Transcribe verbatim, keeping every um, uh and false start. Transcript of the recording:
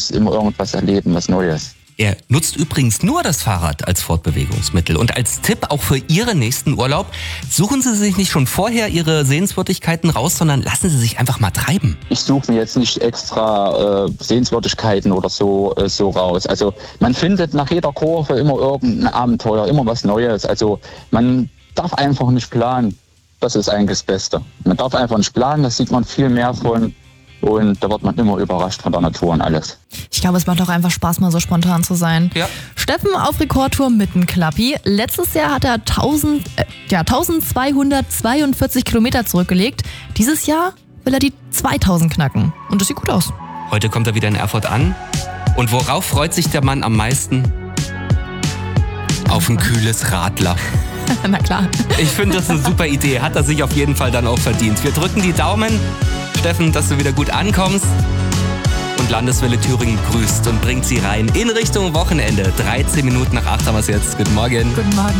muss immer irgendwas erleben, was Neues. Er nutzt übrigens nur das Fahrrad als Fortbewegungsmittel. Und als Tipp auch für Ihren nächsten Urlaub, suchen Sie sich nicht schon vorher Ihre Sehenswürdigkeiten raus, sondern lassen Sie sich einfach mal treiben. Ich suche mir jetzt nicht extra äh, Sehenswürdigkeiten oder so, äh, so raus. Also man findet nach jeder Kurve immer irgendein Abenteuer, immer was Neues. Also man darf einfach nicht planen. Das ist eigentlich das Beste. Man darf einfach nicht planen, da sieht man viel mehr von. Und da wird man immer überrascht von der Natur und alles. Ich glaube, es macht auch einfach Spaß, mal so spontan zu sein. Ja. Steffen auf Rekordtour mit dem Klappi. Letztes Jahr hat er tausend, äh, ja, eintausendzweihundertzweiundvierzig Kilometer zurückgelegt. Dieses Jahr will er die zweitausend knacken. Und das sieht gut aus. Heute kommt er wieder in Erfurt an. Und worauf freut sich der Mann am meisten? Auf ein kühles Radler. Na klar. Ich finde, das ist eine super Idee. Hat er sich auf jeden Fall dann auch verdient. Wir drücken die Daumen, Steffen, dass du wieder gut ankommst. Und Landeswelle Thüringen grüßt und bringt sie rein in Richtung Wochenende. dreizehn Minuten nach acht haben wir es jetzt. Guten Morgen. Guten Morgen.